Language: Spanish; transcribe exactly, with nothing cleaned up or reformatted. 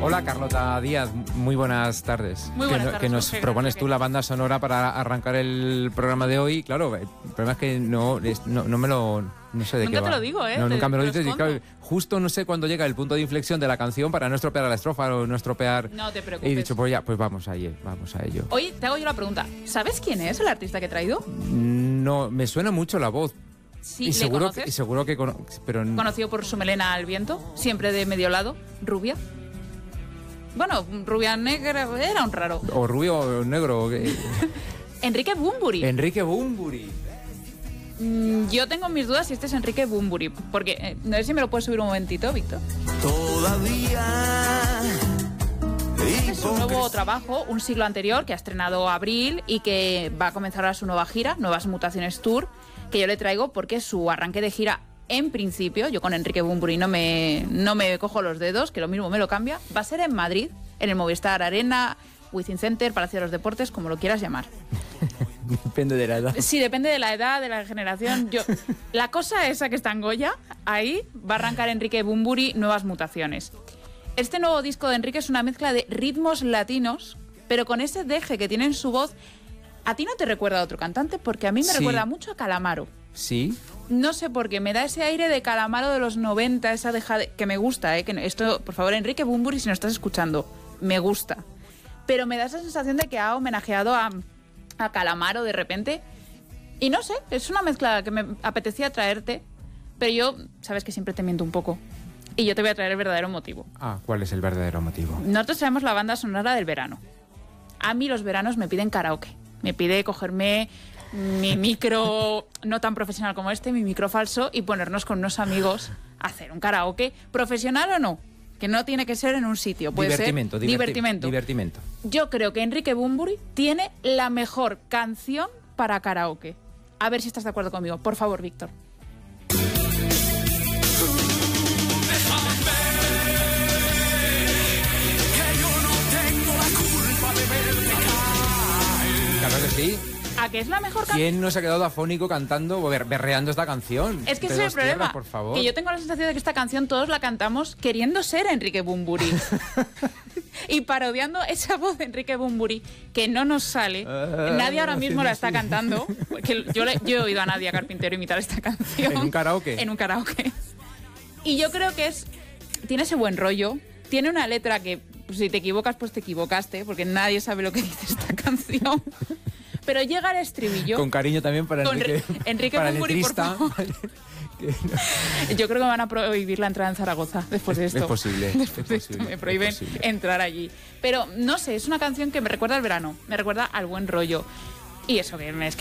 Hola Carlota Díaz, muy buenas tardes. Muy buenas que, tardes. Que nos Jorge, propones gracias. tú la banda sonora para arrancar el programa de hoy. Claro, el problema es que no, es- no, no me lo... No sé de Nunca qué te va. lo digo, ¿eh? No, Te- nunca me lo te lo dices. Y escondo. claro, justo no sé cuándo llega el punto de inflexión de la canción para no estropear la estrofa o no estropear... No te preocupes. Y he dicho, pues ya, pues vamos a ello, vamos a ello. Oye, te hago yo la pregunta. ¿Sabes quién es el artista que he traído? No, me suena mucho la voz. Sí, y ¿le seguro conoces? que, y seguro que... cono- pero n- Conocido por su melena al viento, siempre de medio lado, rubia. Bueno, rubia negra, era un raro. o rubio o negro. o qué. Enrique Bunbury. Enrique Bunbury. Mm, Yo tengo mis dudas si este es Enrique Bunbury, porque eh, no sé si me lo puedes subir un momentito, Víctor. Todavía. Este es un nuevo trabajo, un siglo anterior, que ha estrenado Abril y que va a comenzar ahora su nueva gira, Nuevas Mutaciones Tour, que yo le traigo porque su arranque de gira, en principio, yo con Enrique Bunbury no me, no me cojo los dedos, que lo mismo me lo cambia, va a ser en Madrid, en el Movistar Arena, Wizzing Center, Palacio de los Deportes, como lo quieras llamar. Depende de la edad. Sí, depende de la edad, de la generación. Yo, la cosa esa que está en Goya, ahí va a arrancar Enrique Bunbury, Nuevas Mutaciones. Este nuevo disco de Enrique es una mezcla de ritmos latinos, pero con ese deje que tiene en su voz. ¿A ti no te recuerda a otro cantante? Porque a mí me Sí. recuerda mucho a Calamaro. Sí. No sé por qué, me da ese aire de Calamaro de los noventa, esa deja de, que me gusta, ¿eh? Que no- esto, por favor, Enrique Bunbury, si nos estás escuchando, me gusta. Pero me da esa sensación de que ha homenajeado a, a Calamaro de repente. Y no sé, es una mezcla que me apetecía traerte, pero yo, sabes que siempre te miento un poco. Y yo te voy a traer el verdadero motivo. Ah, ¿cuál es el verdadero motivo? Nosotros traemos la banda sonora del verano. A mí los veranos me piden karaoke. Me pide cogerme mi micro, no tan profesional como este, mi micro falso, y ponernos con unos amigos a hacer un karaoke, profesional o no, que no tiene que ser en un sitio, puede divertimento, ser diverti- divertimento. divertimento. Yo creo que Enrique Bunbury tiene la mejor canción para karaoke. A ver si estás de acuerdo conmigo. Por favor, Víctor. Claro que sí. ¿A qué es la mejor canción? ¿Quién no se ha quedado afónico cantando o ber- berreando esta canción? Es que De ese es el dos problema. tierras, por favor. Que yo tengo la sensación de que esta canción todos la cantamos queriendo ser Enrique Bunbury. Y parodiando esa voz de Enrique Bunbury que no nos sale. Ah, Nadie ahora mismo la está sí. cantando. Porque yo, le- yo he oído a Nadia Carpintero imitar esta canción. ¿En un karaoke? En un karaoke. Y yo creo que es tiene ese buen rollo. Tiene una letra que pues, si te equivocas, pues te equivocaste. Porque nadie sabe lo que dice esta canción. Pero llega el estribillo. Con cariño también para Con Enrique, Re- Enrique para el Bunbury, por letrista. favor. Que no- Yo creo que me van a prohibir la entrada en Zaragoza después de Es- esto. es posible, Después es de esto posible, me es prohíben posible. entrar allí. Pero no sé, es una canción que me recuerda al verano, me recuerda al buen rollo. Y eso, que es